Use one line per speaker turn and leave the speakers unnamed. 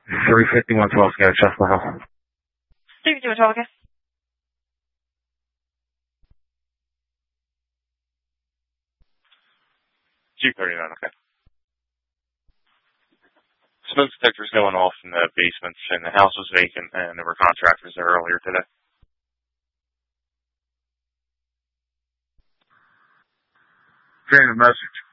351 12 Scout, Chester Hill.
351 12 again.
Okay. Smoke detectors going off in the basements, and the house was vacant, and there were contractors there earlier today.
Getting a message.